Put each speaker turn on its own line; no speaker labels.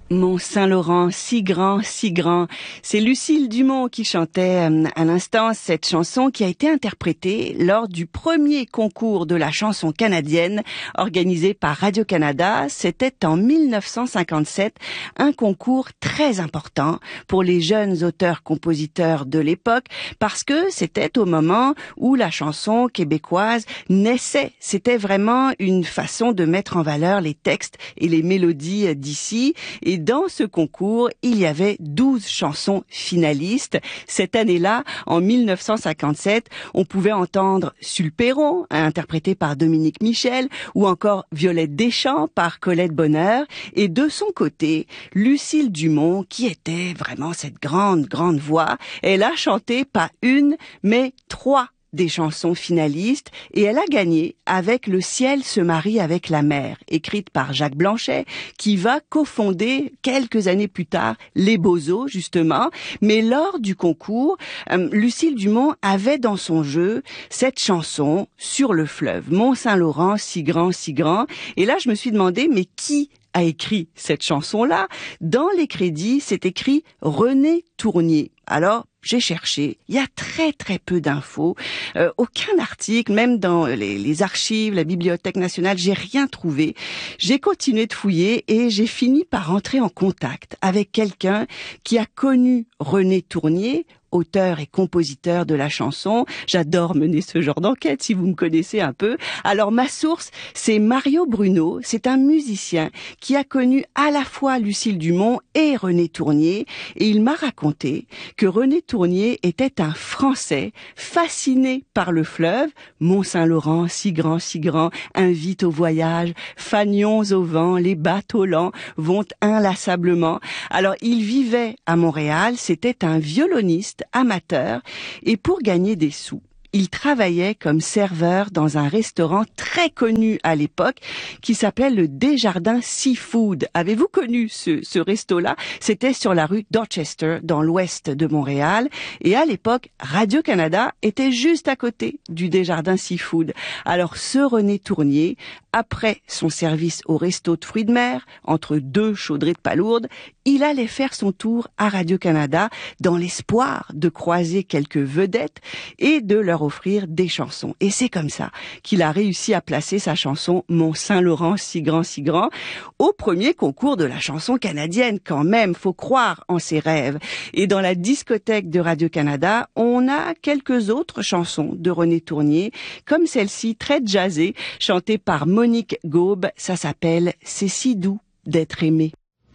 Mont Saint-Laurent, si grand, si grand. C'est Lucille Dumont qui chantait à l'instant cette chanson qui a été interprétée lors du premier concours de la chanson canadienne organisé par Radio-Canada. C'était en 1957, un concours très important pour les jeunes auteurs-compositeurs de l'époque parce que c'était au moment où la chanson québécoise naissait. C'était vraiment une façon de mettre en valeur les textes et les mélodies d'ici. Et dans ce concours, il y avait 12 chansons finalistes. Cette année-là, en 1957, on pouvait entendre Sul Perron, interprété par Dominique Michel, ou encore Violette Deschamps par Colette Bonheur. Et de son côté, Lucille Dumont, qui était vraiment cette grande voix, elle a chanté pas une, mais 3 des chansons finalistes et elle a gagné avec Le ciel se marie avec la mer, écrite par Jacques Blanchet, qui va cofonder quelques années plus tard Les Bozos, justement. Mais lors du concours, Lucille Dumont avait dans son jeu cette chanson Sur le fleuve, Mont Saint-Laurent, si grand, si grand. Et là, je me suis demandé, mais qui a écrit cette chanson-là? Dans les crédits, c'est écrit René Tournier. Alors, j'ai cherché, il y a très peu d'infos, aucun article, même dans les archives, la Bibliothèque nationale, j'ai rien trouvé. J'ai continué de fouiller et j'ai fini par entrer en contact avec quelqu'un qui a connu René Tournier, auteur et compositeur de la chanson. J'adore mener ce genre d'enquête, si vous me connaissez un peu. Alors, ma source, c'est Mario Bruno. C'est un musicien qui a connu à la fois Lucille Dumont et René Tournier. Et il m'a raconté que René Tournier était un Français fasciné par le fleuve. Mont Saint-Laurent, si grand, invite au voyage, fanions au vent, les bateaux lents vont inlassablement. Alors, il vivait à Montréal. C'était un violoniste amateur et pour gagner des sous, il travaillait comme serveur dans un restaurant très connu à l'époque qui s'appelait le Desjardins Seafood. Avez-vous connu ce resto-là? C'était sur la rue Dorchester, dans l'ouest de Montréal. Et à l'époque, Radio-Canada était juste à côté du Desjardins Seafood. Alors ce René Tournier, après son service au resto de fruits de mer, entre 2 chaudrées de palourdes, il allait faire son tour à Radio-Canada dans l'espoir de croiser quelques vedettes et de leur offrir des chansons. Et c'est comme ça qu'il a réussi à placer sa chanson Mont Saint-Laurent, si grand, au premier concours de la chanson canadienne. Quand même, faut croire en ses rêves. Et dans la discothèque de Radio-Canada, on a quelques autres chansons de René Tournier, comme celle-ci, très jazzée, chantée par Monique Gaube. Ça s'appelle « C'est si doux d'être aimé ».